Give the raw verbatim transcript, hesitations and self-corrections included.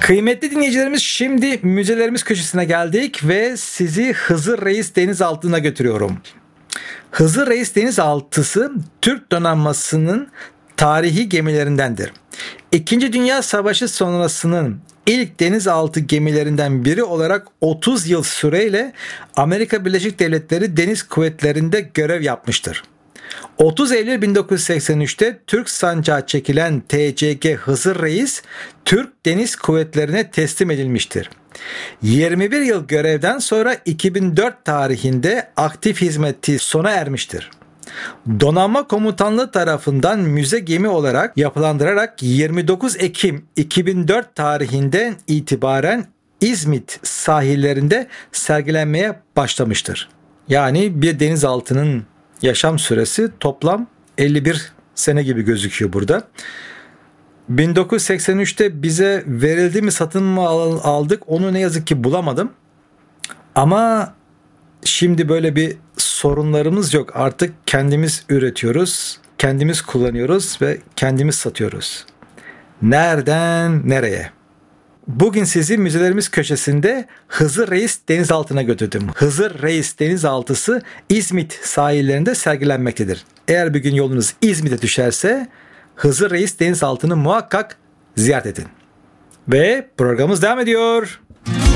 Kıymetli dinleyicilerimiz, şimdi müzelerimiz köşesine geldik ve sizi Hızır Reis denizaltına götürüyorum. Hızır Reis denizaltısı Türk donanmasının tarihi gemilerindendir. İkinci Dünya Savaşı sonrasının ilk denizaltı gemilerinden biri olarak otuz yıl süreyle Amerika Birleşik Devletleri Deniz Kuvvetleri'nde görev yapmıştır. otuz Eylül bin dokuz yüz seksen üçte Türk sancağı çekilen T C G Hızır Reis, Türk Deniz Kuvvetleri'ne teslim edilmiştir. yirmi bir yıl görevden sonra iki bin dört tarihinde aktif hizmeti sona ermiştir. Donanma Komutanlığı tarafından müze gemi olarak yapılandırarak yirmi dokuz Ekim iki bin dört tarihinden itibaren İzmit sahillerinde sergilenmeye başlamıştır. Yani bir denizaltının yaşam süresi toplam elli bir sene gibi gözüküyor burada. bin dokuz yüz seksen üçte bize verildi mi, satın mı aldık, onu ne yazık ki bulamadım. Ama şimdi böyle bir sorunlarımız yok. Artık kendimiz üretiyoruz, kendimiz kullanıyoruz ve kendimiz satıyoruz. Nereden nereye? Bugün sizi müzelerimiz köşesinde Hızır Reis denizaltına götürdüm. Hızır Reis denizaltısı İzmit sahillerinde sergilenmektedir. Eğer bir gün yolunuz İzmit'e düşerse Hızır Reis denizaltını muhakkak ziyaret edin. Ve programımız devam ediyor.